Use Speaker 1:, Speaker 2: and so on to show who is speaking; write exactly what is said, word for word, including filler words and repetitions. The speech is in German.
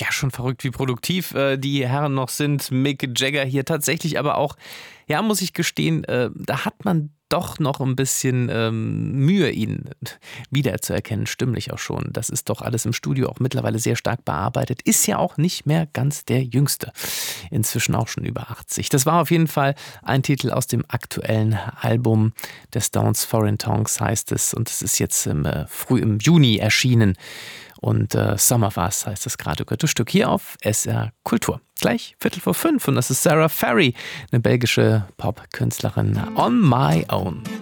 Speaker 1: Ja, schon verrückt, wie produktiv äh, die Herren noch sind. Mick Jagger hier tatsächlich, aber auch, ja, muss ich gestehen, äh, da hat man doch noch ein bisschen ähm, Mühe, ihn wiederzuerkennen, stimmlich auch schon. Das ist doch alles im Studio auch mittlerweile sehr stark bearbeitet. Ist ja auch nicht mehr ganz der Jüngste. Inzwischen auch schon über achtzig. Das war auf jeden Fall ein Titel aus dem aktuellen Album der Stones, Foreign Tongues heißt es. Und es ist jetzt im, äh, früh im Juni erschienen. Und äh, Summer was heißt das gerade gehörte Stück hier auf S R Kultur. Gleich Viertel vor fünf und das ist Sarah Ferry, eine belgische Popkünstlerin on my own.